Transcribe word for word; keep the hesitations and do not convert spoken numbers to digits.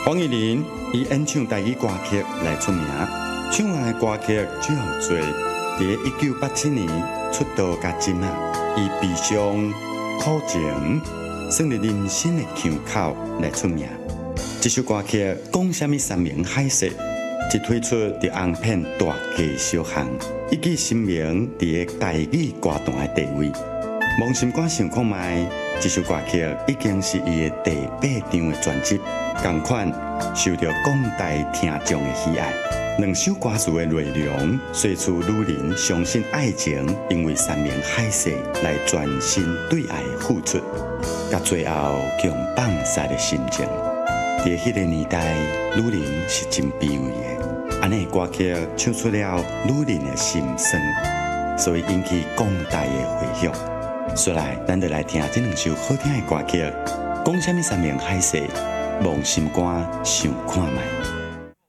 黄义玲以演唱台语歌曲来出名，唱完的歌曲最好做。在一九八七年出道甲今啊，以悲伤、苦情、算入人生的腔口来出名。这首歌曲讲什么山盟海誓，一推出就红遍大街小巷，一举声名在台语歌坛的地位。梦心肝想看卖，这首歌曲已经是伊的第八张的专辑，同款受到广大听众的喜爱。两首歌词的内容，说出女人相信爱情，因为山盟海誓来全心对爱付出，甲最后强放下的心情。在迄个年代，女人是真卑微的，安尼歌曲唱出了女人的心声，所以引起广大的回响。说来，咱就来听这两首好听的歌曲，讲什么山盟海誓，梦心肝想看卖。